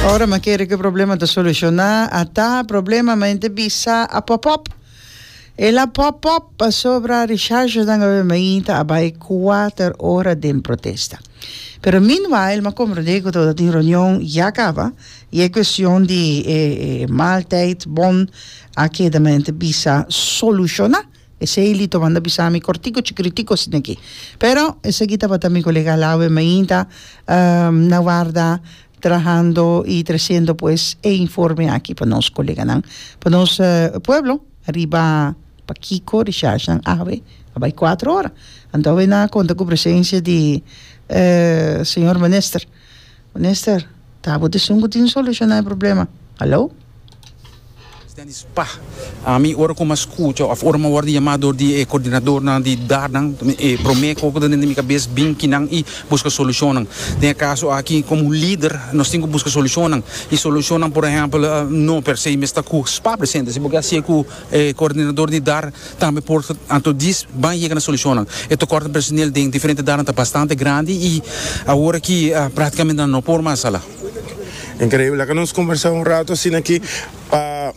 Ora, ma che problema da solucionar? Ata problema ma inte bisa a pop-up. E la pop-up sopra richarge dan avemainta abai 4 ore de protesta. Pero meanwhile, ma comprende que toda a reunião já acaba e é questão de maaltijd, bom, aqui da mente bisa solucionar. E se ele tomando bisami cortico ci critico sin aqui. Pero essa aqui estava também colega lá avemainta na guarda trabajando y trayendo pues informe aquí para nos colegas, para nos pueblo, arriba para Kiko, Richard, ave, vai 4 horas. Então vem na conta com a presença de senhor minister. Minister, tá, você sungo tem solucionar o problema. Alô? Pá, a mim ora como escuta, a forma ora de chamado de coordenador não de dar não promete que dentro da minha cabeça bem que não e busca solução não. Tem caso aqui como líder nós temos que buscar solução não e solução não por exemplo não per se mas está com spa presente se porque assim com coordenador de dar também por tanto diz bem chega na solução não. E to corte personal de diferente dar está bastante grande e agora que praticamente não por mais sala. Increíble, que nós conversamos um rato assim aqui para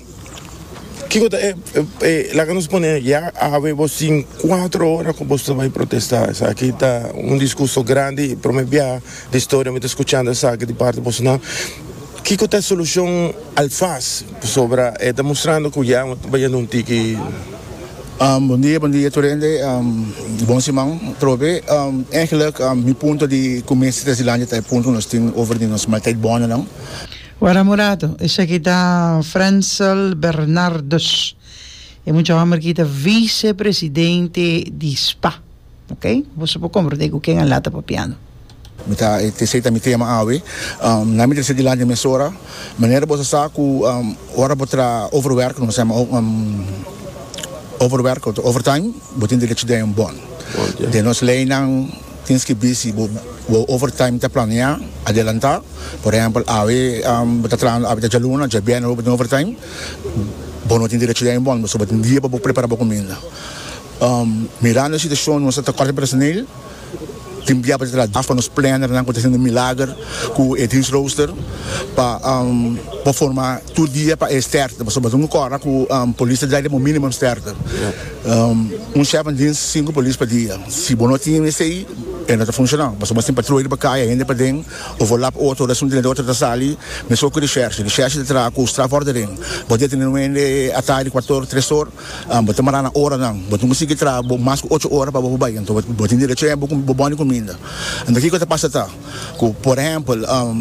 lá que nos põe já havemos 4 horas que você vai protestar. Aqui está discurso grande, prometeu de história, me está escutando essa de parte Bolsonaro. Que é a solução alfaz sobre está mostrando que já vai tique. Bom dia, Torrente. Bom Simão, trove. Eigenlijk, meu ponto de começo da Zilândia é ponto nós temos over de nós maltijd bonen não. Ora Murado, esse aqui está Francel Bernardos. E muito amor aqui está vice-presidente de SPA. Ok? Você pode compreender que quem é lá está papiando. Mita ite ta mitema awe na mitra se dilande mesora maneira bosa sa ku ora botra overwork no sama overwork of overtime botin de leche um bon de nos leinang tens que busy bo overtime ta plania adelantar por exemplo awe botra awe jaluna já bem no overtime bono tin de leche um bon so botin dia para preparar para comida mirando a situação no sata quarta personal timbia para trás para nos planner não acontecendo milagre com edins roster para formar todo dia para estar sobre um cora com polícia daí o mínimo estar chefe de 5 polícia para dia se bom não tinha esse aí não está funcionando mas tem patrulha para cair ainda para dentro overlap outro assunto de outra da sala mas só que recherche de trás com os trabalhadores pode ter um atalho 4 3 horas botar na hora não botar conseguir trabalhar mais 8 horas para o bairro então botar direito é bom com and aqui que está passando por exemplo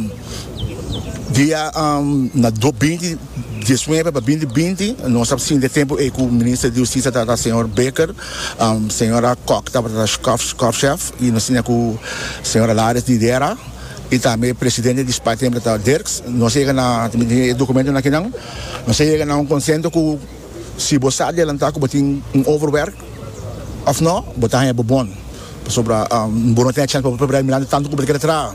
dia na 2019 para 2020 nós estamos de tempo com o ministro de Justiça da senhor Becker senhora Koch estava da chef e nós tínhamos com a senhora Lares de Dera e também o presidente do SPA da Dirks nós chegamos na documento aqui não nós chegamos a consenso que se você adiantar que botar overwork ou não botar é bom sobre não tem chance para preparar milagre tanto como ele quer trazer